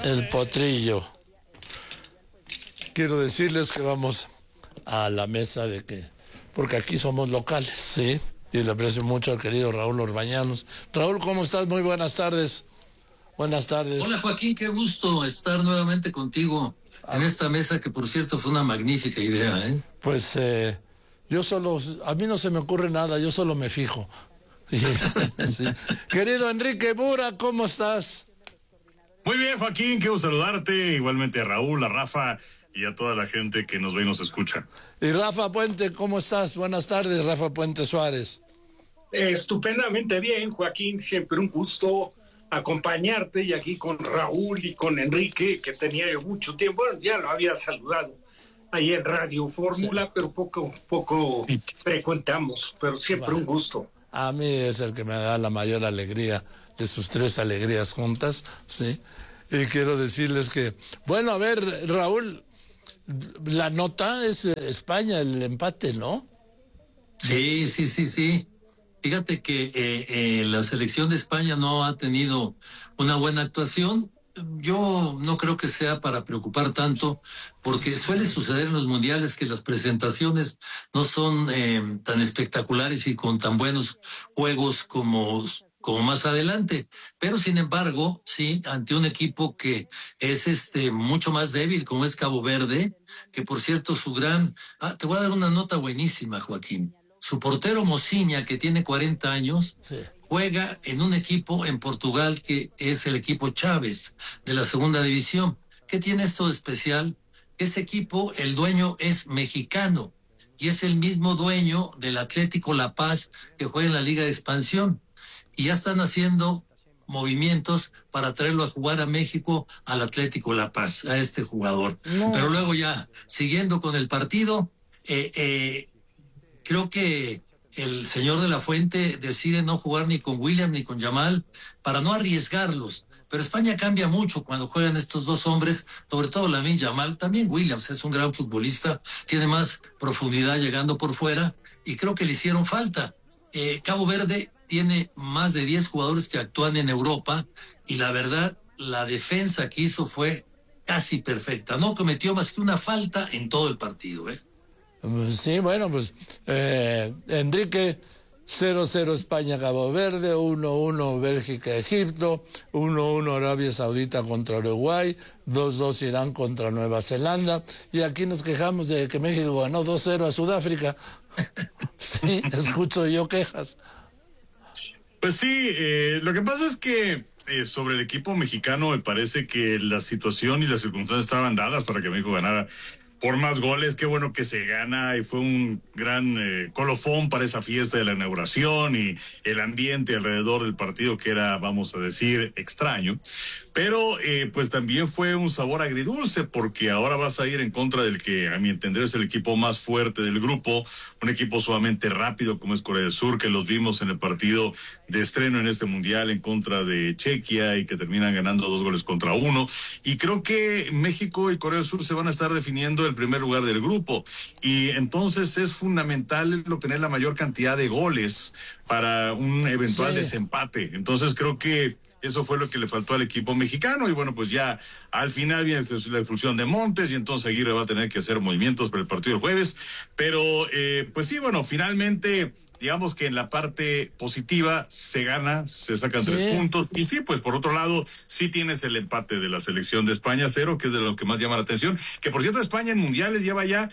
El Potrillo. Quiero decirles que vamos a la mesa porque aquí somos locales, ¿sí? Y le aprecio mucho al querido Raúl Orbañanos. Raúl, ¿cómo estás? Muy buenas tardes. Buenas tardes. Hola Joaquín, qué gusto estar nuevamente contigo en esta mesa, que por cierto fue una magnífica idea, ¿eh? Pues a mí no se me ocurre nada, yo solo me fijo. Sí. Querido Enrique Bura, ¿cómo estás? Muy bien, Joaquín, quiero saludarte, igualmente a Raúl, a Rafa y a toda la gente que nos ve y nos escucha. Y Rafa Puente, ¿cómo estás? Buenas tardes, Rafa Puente Suárez. Estupendamente bien, Joaquín, siempre un gusto acompañarte, y aquí con Raúl y con Enrique, que tenía mucho tiempo, bueno, ya lo había saludado ahí en Radio Fórmula, sí, pero poco frecuentamos, pero siempre un gusto. A mí es el que me da la mayor alegría de sus tres alegrías juntas, ¿sí? Y quiero decirles que, bueno, a ver, Raúl, la nota es España, el empate, ¿no? Sí. Fíjate que la selección de España no ha tenido una buena actuación. Yo no creo que sea para preocupar tanto, porque suele suceder en los mundiales que las presentaciones no son tan espectaculares y con tan buenos juegos como más adelante, pero sin embargo, sí, ante un equipo que es mucho más débil, como es Cabo Verde, que por cierto te voy a dar una nota buenísima, Joaquín. Su portero Mociña, que tiene 40 años, sí, juega en un equipo en Portugal que es el equipo Chávez de la segunda división. ¿Qué tiene esto de especial? Ese equipo, el dueño es mexicano y es el mismo dueño del Atlético La Paz, que juega en la Liga de Expansión. Y ya están haciendo movimientos para traerlo a jugar a México, al Atlético La Paz, a este jugador. No. Pero luego ya, siguiendo con el partido, creo que el señor de la Fuente decide no jugar ni con William ni con Yamal para no arriesgarlos. Pero España cambia mucho cuando juegan estos dos hombres, sobre todo Lamine Yamal. También Williams es un gran futbolista, tiene más profundidad llegando por fuera, y creo que le hicieron falta. Cabo Verde tiene más de 10 jugadores que actúan en Europa, y la verdad, la defensa que hizo fue casi perfecta. No cometió más que una falta en todo el partido, ¿eh? Sí, bueno, pues Enrique, 0-0 España Cabo Verde, 1-1 Bélgica Egipto, 1-1 Arabia Saudita contra Uruguay, 2-2 Irán contra Nueva Zelanda, y aquí nos quejamos de que México ganó 2-0 a Sudáfrica. Sí, escucho yo quejas. Pues sí, lo que pasa es que sobre el equipo mexicano me parece que la situación y las circunstancias estaban dadas para que México ganara por más goles. Qué bueno que se gana, y fue un gran colofón para esa fiesta de la inauguración y el ambiente alrededor del partido, que era, vamos a decir, extraño. Pero pues también fue un sabor agridulce, porque ahora vas a ir en contra del que, a mi entender, es el equipo más fuerte del grupo, un equipo sumamente rápido como es Corea del Sur, que los vimos en el partido de estreno en este mundial en contra de Chequia, y que terminan ganando 2-1. Y creo que México y Corea del Sur se van a estar definiendo el primer lugar del grupo, y entonces es fundamental obtener la mayor cantidad de goles para un eventual desempate. Entonces creo que eso fue lo que le faltó al equipo mexicano, y bueno, pues ya al final viene la expulsión de Montes, y entonces Aguirre va a tener que hacer movimientos para el partido del jueves. Pero pues sí, bueno, finalmente, digamos que en la parte positiva se gana, se sacan 3 puntos, y sí, pues por otro lado, sí tienes el empate de la selección de España, 0, que es de lo que más llama la atención, que por cierto España en mundiales lleva ya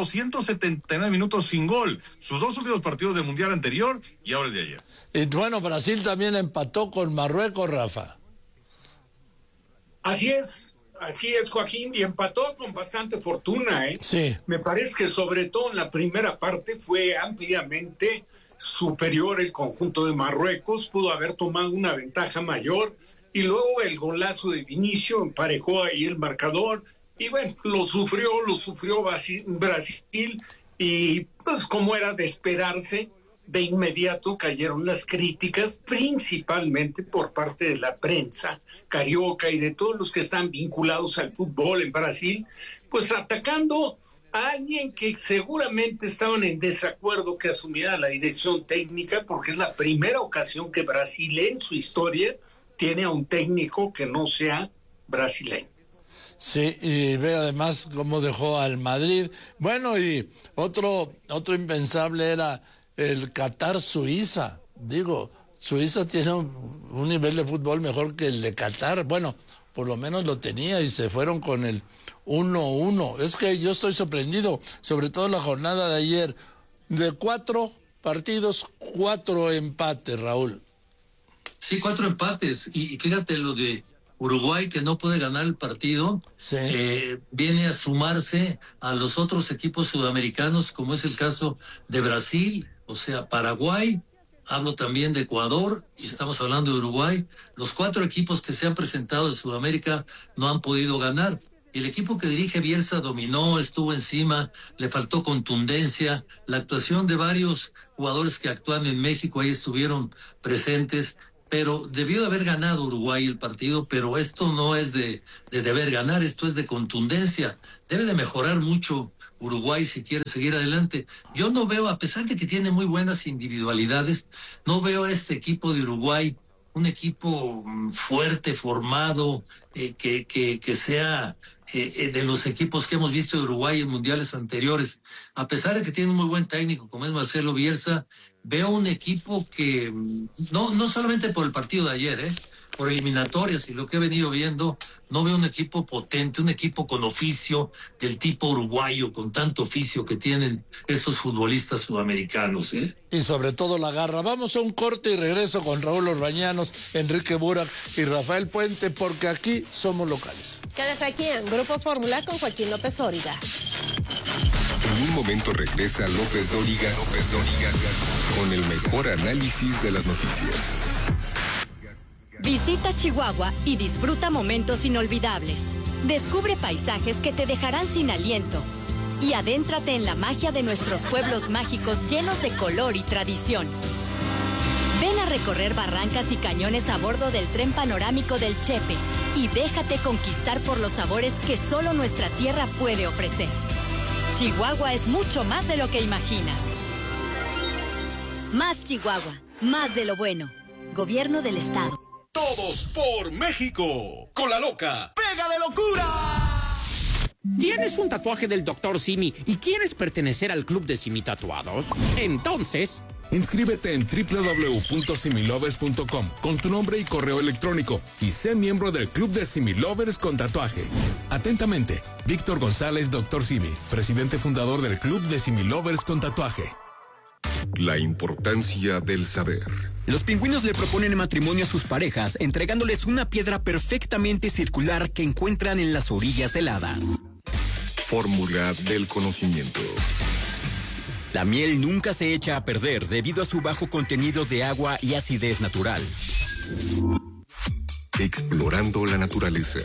279 minutos sin gol, sus 2 últimos partidos del mundial anterior y ahora el de ayer. Y bueno, Brasil también empató con Marruecos, Rafa. Así es, Joaquín, y empató con bastante fortuna, ¿eh? Sí. Me parece que sobre todo en la primera parte fue ampliamente superior el conjunto de Marruecos, pudo haber tomado una ventaja mayor, y luego el golazo de Vinicius emparejó ahí el marcador, y bueno, lo sufrió Brasil, y pues como era de esperarse, de inmediato cayeron las críticas, principalmente por parte de la prensa carioca y de todos los que están vinculados al fútbol en Brasil, pues atacando a alguien que seguramente estaban en desacuerdo que asumiera la dirección técnica, porque es la primera ocasión que Brasil en su historia tiene a un técnico que no sea brasileño. Sí, y ve además cómo dejó al Madrid. Bueno, y otro impensable era el Qatar-Suiza. Digo, Suiza tiene un nivel de fútbol mejor que el de Qatar. Bueno, por lo menos lo tenía y se fueron con el 1-1. Es que yo estoy sorprendido, sobre todo la jornada de ayer. De 4 partidos, 4 empates, Raúl. Sí, 4 empates. Y fíjate lo de Uruguay, que no puede ganar el partido, sí. Viene a sumarse a los otros equipos sudamericanos, como es el caso de Brasil, o sea, Paraguay, hablo también de Ecuador, y estamos hablando de Uruguay. Los 4 equipos que se han presentado en Sudamérica no han podido ganar. El equipo que dirige Bielsa dominó, estuvo encima, le faltó contundencia. La actuación de varios jugadores que actúan en México ahí estuvieron presentes, pero debió de haber ganado Uruguay el partido, pero esto no es de deber ganar, esto es de contundencia. Debe de mejorar mucho Uruguay si quiere seguir adelante. Yo no veo, a pesar de que tiene muy buenas individualidades, no veo a este equipo de Uruguay un equipo fuerte, formado, que sea de los equipos que hemos visto de Uruguay en mundiales anteriores. A pesar de que tiene un muy buen técnico como es Marcelo Bielsa, veo un equipo que, no solamente por el partido de ayer, por eliminatorias y lo que he venido viendo, no veo un equipo potente, un equipo con oficio del tipo uruguayo, con tanto oficio que tienen estos futbolistas sudamericanos. Y sobre todo la garra. Vamos a un corte y regreso con Raúl Orbañanos, Enrique Burak y Rafael Puente, porque aquí somos locales. Quédese aquí en Grupo Fórmula con Joaquín López Dóriga. En un momento regresa López Dóriga con el mejor análisis de las noticias. Visita Chihuahua y disfruta momentos inolvidables. Descubre paisajes que te dejarán sin aliento. Y adéntrate en la magia de nuestros pueblos mágicos llenos de color y tradición. Ven a recorrer barrancas y cañones a bordo del tren panorámico del Chepe y déjate conquistar por los sabores que solo nuestra tierra puede ofrecer. Chihuahua es mucho más de lo que imaginas. Más Chihuahua, más de lo bueno. Gobierno del Estado. Todos por México. Con la loca pega de locura. ¿Tienes un tatuaje del Dr. Simi y quieres pertenecer al club de Simi Tatuados? Entonces, inscríbete en www.similovers.com con tu nombre y correo electrónico y sé miembro del club de Similovers con tatuaje. Atentamente, Víctor González, Dr. Simi, presidente fundador del club de Similovers con tatuaje. La importancia del saber. Los pingüinos le proponen matrimonio a sus parejas, entregándoles una piedra perfectamente circular que encuentran en las orillas heladas. Fórmula del conocimiento. La miel nunca se echa a perder debido a su bajo contenido de agua y acidez natural. Explorando la naturaleza.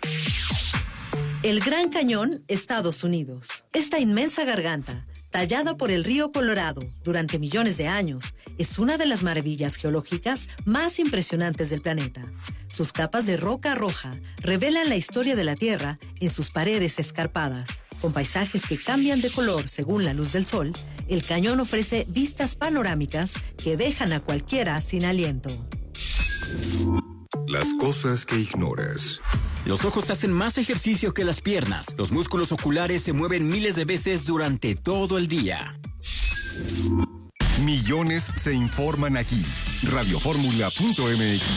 El Gran Cañón, Estados Unidos. Esta inmensa garganta, tallada por el río Colorado durante millones de años, es una de las maravillas geológicas más impresionantes del planeta. Sus capas de roca roja revelan la historia de la Tierra en sus paredes escarpadas. Con paisajes que cambian de color según la luz del sol, el cañón ofrece vistas panorámicas que dejan a cualquiera sin aliento. Las cosas que ignoras. Los ojos hacen más ejercicio que las piernas. Los músculos oculares se mueven miles de veces durante todo el día. Millones se informan aquí. Radioformula.mx.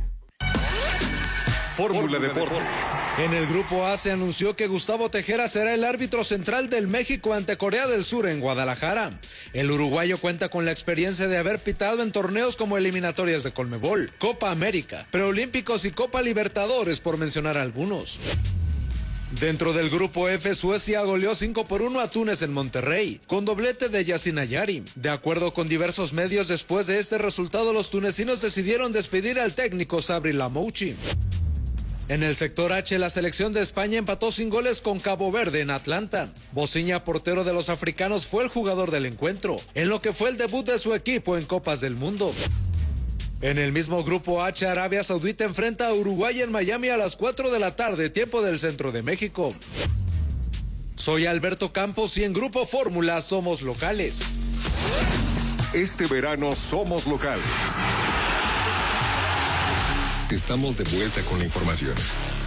Fórmula Deportes. En el Grupo A se anunció que Gustavo Tejera será el árbitro central del México ante Corea del Sur en Guadalajara. El uruguayo cuenta con la experiencia de haber pitado en torneos como eliminatorias de Conmebol, Copa América, Preolímpicos y Copa Libertadores, por mencionar algunos. Dentro del Grupo F, Suecia goleó 5-1 a Túnez en Monterrey, con doblete de Yacine Ayari. De acuerdo con diversos medios, después de este resultado, los tunecinos decidieron despedir al técnico Sabri Lamouchi. En el sector H, la selección de España empató sin goles con Cabo Verde en Atlanta. Bociña, portero de los africanos, fue el jugador del encuentro, en lo que fue el debut de su equipo en Copas del Mundo. En el mismo Grupo H, Arabia Saudita enfrenta a Uruguay en Miami a las 4 de la tarde, tiempo del centro de México. Soy Alberto Campos y en Grupo Fórmula somos locales. Este verano somos locales. Estamos de vuelta con la información.